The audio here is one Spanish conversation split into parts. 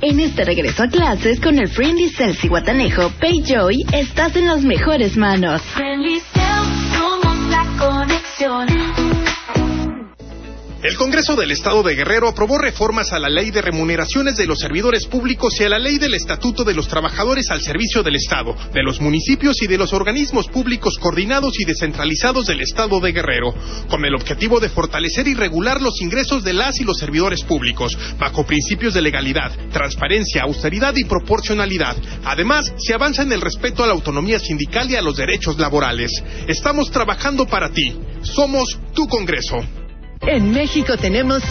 En este regreso a clases con el Friendly Cells y Guatanejo, PayJoy, estás en las mejores manos. Friendly Cells, somos la conexión. El Congreso del Estado de Guerrero aprobó reformas a la Ley de Remuneraciones de los Servidores Públicos y a la Ley del Estatuto de los Trabajadores al Servicio del Estado, de los municipios y de los organismos públicos coordinados y descentralizados del Estado de Guerrero, con el objetivo de fortalecer y regular los ingresos de las y los servidores públicos, bajo principios de legalidad, transparencia, austeridad y proporcionalidad. Además, se avanza en el respeto a la autonomía sindical y a los derechos laborales. Estamos trabajando para ti. Somos tu Congreso. En México tenemos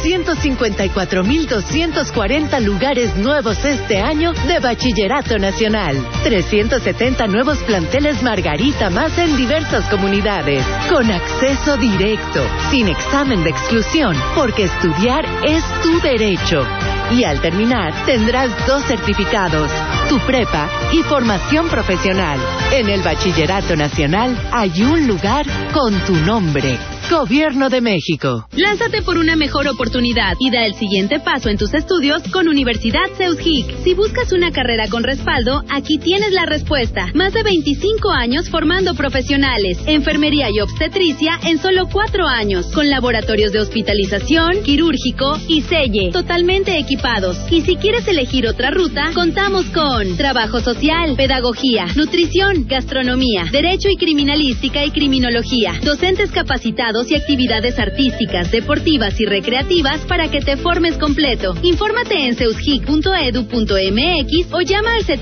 154,240 lugares nuevos este año de Bachillerato Nacional. 370 nuevos planteles Margarita más en diversas comunidades. Con acceso directo, sin examen de exclusión, porque estudiar es tu derecho. Y al terminar, tendrás 2 certificados, tu prepa y formación profesional. En el Bachillerato Nacional hay un lugar con tu nombre. Gobierno de México. Lánzate por una mejor oportunidad y da el siguiente paso en tus estudios con Universidad CEUSGIC. Si buscas una carrera con respaldo, aquí tienes la respuesta. Más de 25 años formando profesionales, enfermería y obstetricia en solo 4 años, con laboratorios de hospitalización, quirúrgico y selle, totalmente equipados. Y si quieres elegir otra ruta, contamos con trabajo social, pedagogía, nutrición, gastronomía, derecho y criminalística y criminología, docentes capacitados y actividades artísticas, deportivas y recreativas para que te formes completo. Infórmate en ceusgic.edu.mx o llama al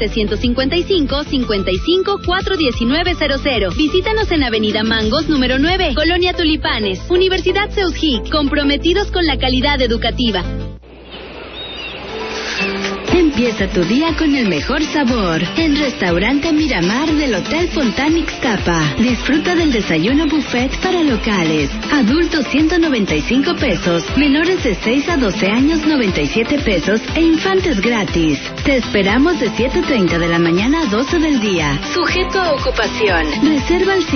755-55-41900. Visítanos en Avenida Mangos, número 9, Colonia Tulipanes. Universidad CEUSGIC, comprometidos con la calidad educativa. Empieza tu día con el mejor sabor en Restaurante Miramar del Hotel Fontana Ixtapa. Disfruta del desayuno buffet para locales. Adultos 195 pesos, menores de 6 a 12 años 97 pesos e infantes gratis. Te esperamos de 7:30 de la mañana a 12 del día. Sujeto a ocupación. Reserva al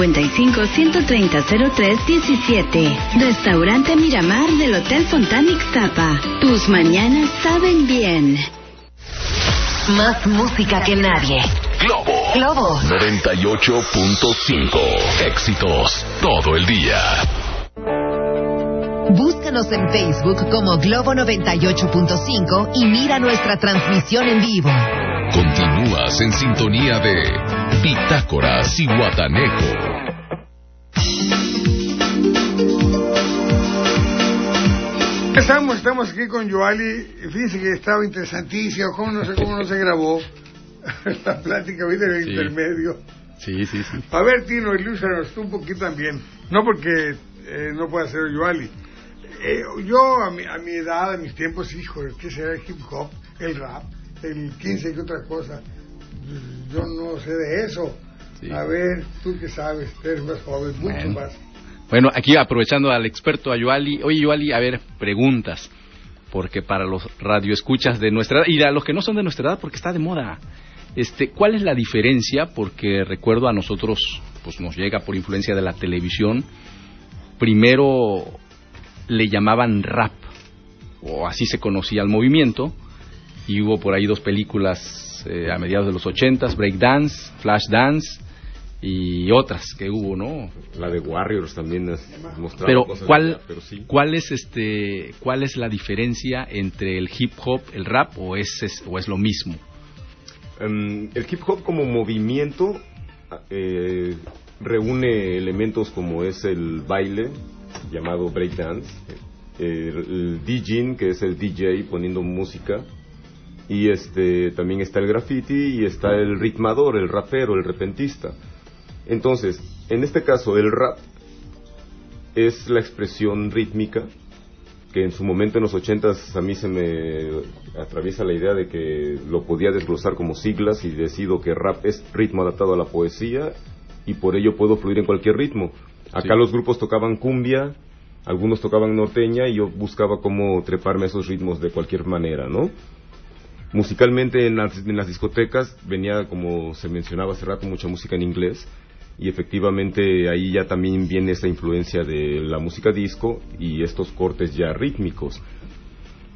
755-130-0317. Restaurante Miramar del Hotel Fontana Ixtapa. Tus mañanas saben bien. Más música que nadie. Globo 98.5. Éxitos todo el día. Búscanos en Facebook como Globo 98.5 y mira nuestra transmisión en vivo. Continúas en sintonía de Bitácoras y Guatanejo. Estamos aquí con Yoali. Fíjense que estaba interesantísimo. No sé cómo no se grabó la plática hoy del intermedio. Sí. A ver, Tino, ilústranos tú un poquito también. No porque no pueda ser Yoali. Yo a mi edad, a mis tiempos, hijo, ¿qué será el hip hop, el rap, el 15 y otra cosa? Yo no sé de eso. Sí. A ver, tú que sabes, eres más joven, mucho más. Bueno, aquí aprovechando al experto, a Yoali. Oye, Yoali, a ver, preguntas. Porque para los radioescuchas de nuestra edad, y a los que no son de nuestra edad, porque está de moda. ¿Cuál es la diferencia? Porque recuerdo a nosotros, pues nos llega por influencia de la televisión. Primero le llamaban rap, o así se conocía el movimiento. Y hubo por ahí 2 películas a mediados de los 80s, Breakdance, Flashdance, y otras que hubo, ¿no? La de Warriors también mostraba pero cosas pero sí. ¿Cuál es la diferencia entre el hip hop, el rap o es lo mismo? El hip hop como movimiento reúne elementos como es el baile llamado breakdance, el DJing, que es el DJ poniendo música, y también está el graffiti y está el ritmador, el rapero, el repentista. Entonces, en este caso, el rap es la expresión rítmica, que en su momento en los 80s a mí se me atraviesa la idea de que lo podía desglosar como siglas y decido que rap es ritmo adaptado a la poesía y por ello puedo fluir en cualquier ritmo. Acá los grupos tocaban cumbia, algunos tocaban norteña y yo buscaba cómo treparme a esos ritmos de cualquier manera, ¿no? Musicalmente en las discotecas venía, como se mencionaba hace rato, mucha música en inglés. Y efectivamente ahí ya también viene esa influencia de la música disco y estos cortes ya rítmicos.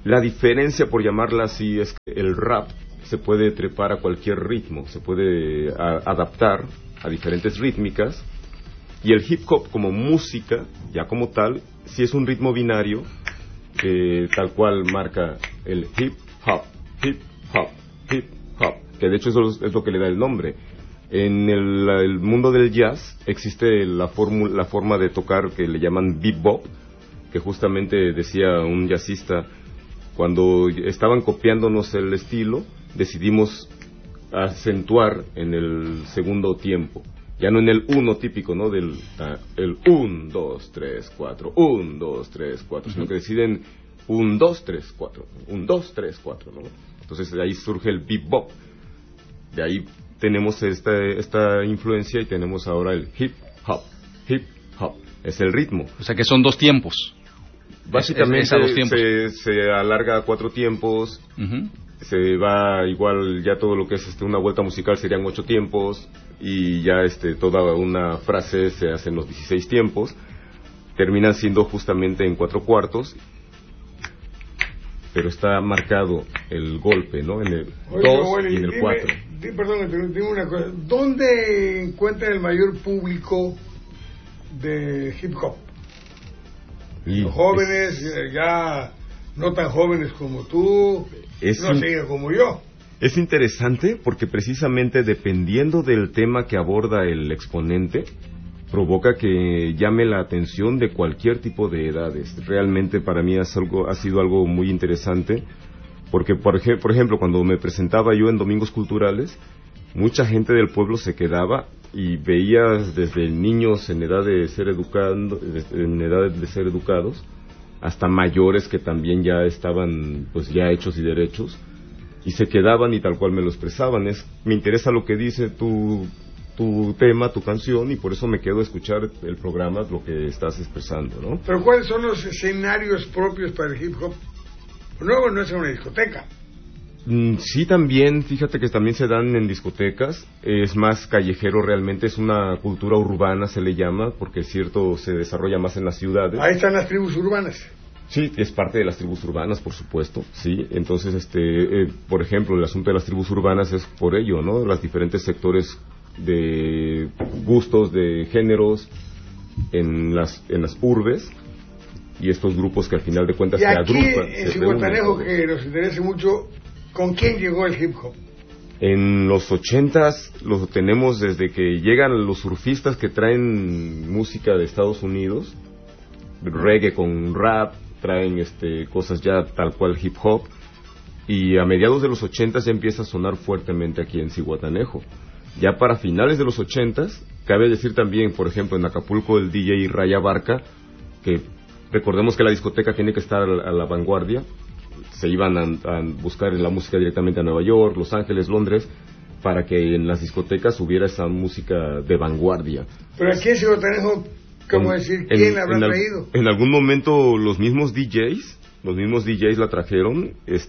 La diferencia, por llamarla así, es que el rap se puede trepar a cualquier ritmo, se puede adaptar a diferentes rítmicas, y el hip hop como música, ya como tal, sí es un ritmo binario, tal cual marca el hip hop, hip hop, hip hop, que de hecho eso es lo que le da el nombre. En el mundo del jazz existe la forma de tocar que le llaman bebop, que justamente decía un jazzista, cuando estaban copiándonos el estilo, decidimos acentuar en el segundo tiempo, ya no en el uno típico, ¿no? El 1, 2, 3, 4, 1, 2, 3, 4, sino que deciden 1, 2, 3, 4, 1, 2, 3, 4, ¿no? Entonces de ahí surge el bebop, de ahí tenemos esta influencia y tenemos ahora el hip hop, es el ritmo. O sea que son 2 tiempos. Básicamente es a 2 tiempos. se alarga a 4 tiempos, se va igual, ya todo lo que es una vuelta musical serían 8 tiempos, y ya toda una frase se hace en los 16 tiempos, terminan siendo justamente en 4 cuartos, pero está marcado el golpe, ¿no? En el 2 y en el 4. Perdón, tengo una cosa. ¿Dónde encuentra el mayor público de hip hop? Los jóvenes, ya no tan jóvenes como tú, no sé, como yo. Es interesante porque precisamente dependiendo del tema que aborda el exponente, provoca que llame la atención de cualquier tipo de edades. Realmente para mí ha sido algo muy interesante, porque por ejemplo cuando me presentaba yo en Domingos Culturales, mucha gente del pueblo se quedaba y veía desde niños en edad de ser educados hasta mayores que también ya estaban pues ya hechos y derechos, y se quedaban y tal cual me lo expresaban. Me interesa lo que dice tu tema, tu canción, y por eso me quedo a escuchar el programa, lo que estás expresando, ¿no? Pero ¿cuáles son los escenarios propios para el hip hop? No es una discoteca. Sí, también, fíjate que también se dan en discotecas, es más callejero realmente, es una cultura urbana se le llama, porque es cierto, se desarrolla más en las ciudades. Ahí están las tribus urbanas. Sí, es parte de las tribus urbanas, por supuesto, sí. Entonces, por ejemplo, el asunto de las tribus urbanas es por ello, ¿no? Los diferentes sectores de gustos, de géneros en las urbes, y estos grupos que al final de cuentas y se agrupan. Y aquí en Zihuatanejo, que nos interesa mucho, ¿con quién llegó el hip hop? En los 80s lo tenemos desde que llegan los surfistas que traen música de Estados Unidos, reggae con rap, traen cosas ya tal cual hip hop, y a mediados de los 80s ya empieza a sonar fuertemente aquí en Zihuatanejo. Ya para finales de los 80s, cabe decir también, por ejemplo, en Acapulco el DJ Raya Barca, que recordemos que la discoteca tiene que estar a la vanguardia, se iban a buscar la música directamente a Nueva York, Los Ángeles, Londres, para que en las discotecas hubiera esa música de vanguardia. Pero aquí en Zihuatanejo, ¿cómo decir? ¿Quién la habrá traído? En algún momento los mismos DJs la trajeron.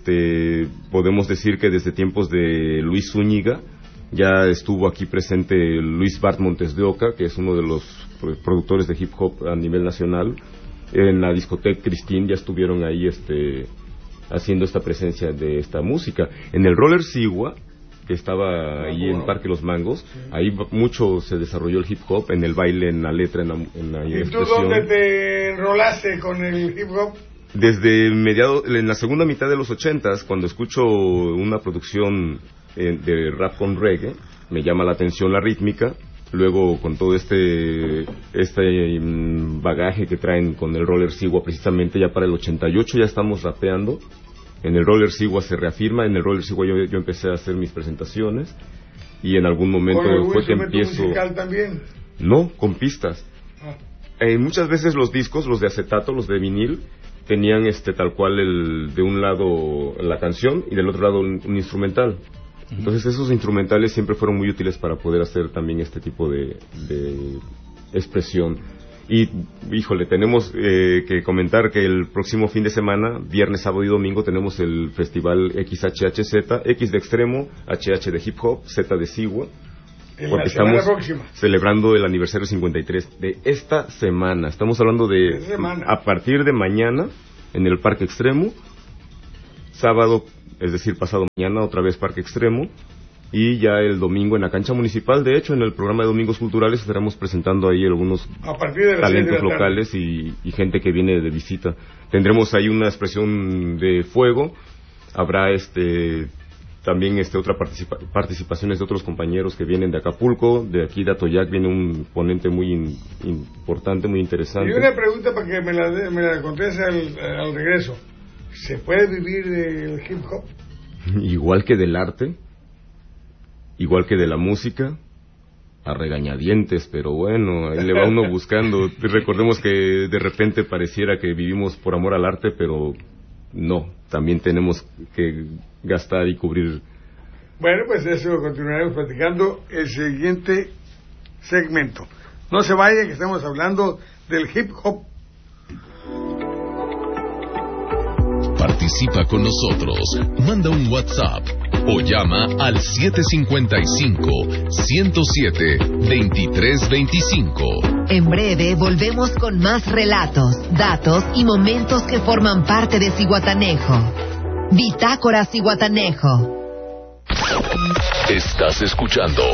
Podemos decir que desde tiempos de Luis Zúñiga ya estuvo aquí presente Luis Bart Montes de Oca, que es uno de los productores de hip hop a nivel nacional. En la discoteca Cristín ya estuvieron ahí haciendo esta presencia de esta música. En el Roller Sigua, que estaba ahí en Parque Los Mangos, ahí mucho se desarrolló el hip hop, en el baile, en la letra, en la ¿Y tú dónde te enrolaste con el hip hop? Desde en la segunda mitad de los 80s, cuando escucho una producción de rap con reggae, me llama la atención la rítmica. Luego con todo este bagaje que traen con el Roller Sigua, precisamente ya para el 88 ya estamos rapeando. En el Roller Sigua se reafirma, en el Roller Sigua yo empecé a hacer mis presentaciones, y en algún momento fue que empiezo... musical también? No, con pistas. Muchas veces los discos, los de acetato, los de vinil, tenían tal cual de un lado la canción y del otro lado un instrumental. Entonces esos instrumentales siempre fueron muy útiles para poder hacer también este tipo de expresión. Y, híjole, tenemos que comentar que el próximo fin de semana, viernes, sábado y domingo, tenemos el festival XHHZ, X de extremo, HH de hip hop, Z de Sigua. Porque estamos celebrando el aniversario 53 de esta semana. Estamos hablando de a partir de mañana en el Parque Extremo, sábado, es decir, pasado mañana, otra vez Parque Extremo. Y ya el domingo en la cancha municipal. De hecho, en el programa de Domingos Culturales estaremos presentando ahí algunos talentos locales y gente que viene de visita. Tendremos ahí una expresión de fuego. Habrá también otra participaciones de otros compañeros que vienen de Acapulco. De aquí de Atoyac viene un ponente muy importante, muy interesante. Y una pregunta para que me la conteste al regreso. ¿Se puede vivir del hip hop? Igual que del arte, igual que de la música, a regañadientes, pero bueno, ahí le va uno buscando. Recordemos que de repente pareciera que vivimos por amor al arte, pero no, también tenemos que gastar y cubrir. Bueno, pues eso continuaremos platicando el siguiente segmento. No se vaya, que estamos hablando del hip hop. Participa con nosotros, manda un WhatsApp o llama al 755-107-2325. En breve volvemos con más relatos, datos y momentos que forman parte de Zihuatanejo. Bitácora Zihuatanejo. Estás escuchando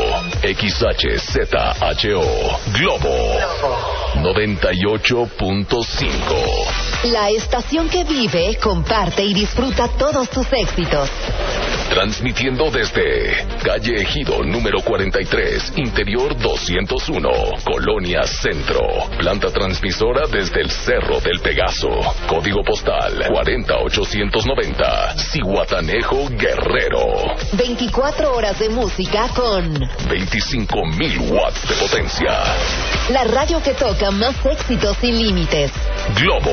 XHZHO Globo 98.5. La estación que vive, comparte y disfruta todos tus éxitos. Transmitiendo desde calle Ejido número 43, interior 201, Colonia Centro. Planta transmisora desde el Cerro del Pegaso. Código postal 40890, Zihuatanejo, Guerrero. 24 horas de música con 25,000 watts de potencia. La radio que toca más éxitos sin límites. Globo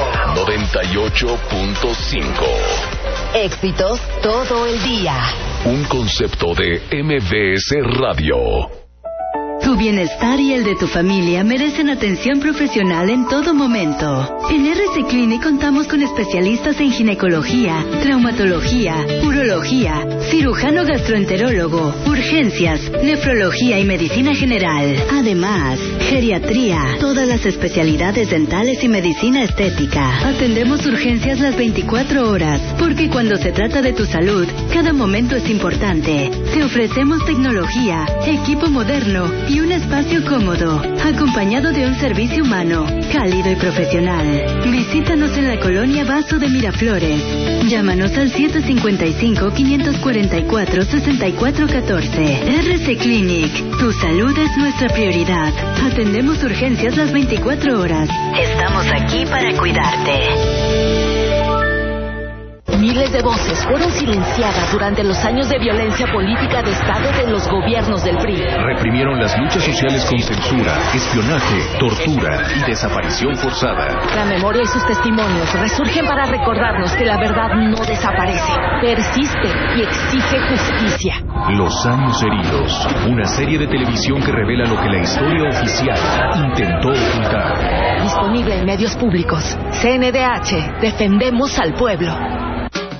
98.5. Éxitos todo el día. Un concepto de MBS Radio. Tu bienestar y el de tu familia merecen atención profesional en todo momento. En RC Clinic contamos con especialistas en ginecología, traumatología, urología, cirujano gastroenterólogo, urgencias, nefrología y medicina general. Además, geriatría, todas las especialidades dentales y medicina estética. Atendemos urgencias las 24 horas, porque cuando se trata de tu salud, cada momento es importante. Te ofrecemos tecnología, equipo moderno y un espacio cómodo, acompañado de un servicio humano, cálido y profesional. Visítanos en la colonia Vaso de Miraflores. Llámanos al 755-544-6414. RC Clinic. Tu salud es nuestra prioridad. Atendemos urgencias las 24 horas. Estamos aquí para cuidarte. Miles de voces fueron silenciadas durante los años de violencia política de Estado de los gobiernos del PRI. Reprimieron las luchas sociales con censura, espionaje, tortura y desaparición forzada. La memoria y sus testimonios resurgen para recordarnos que la verdad no desaparece, persiste y exige justicia. Los años heridos, una serie de televisión que revela lo que la historia oficial intentó ocultar. Disponible en medios públicos. CNDH, defendemos al pueblo.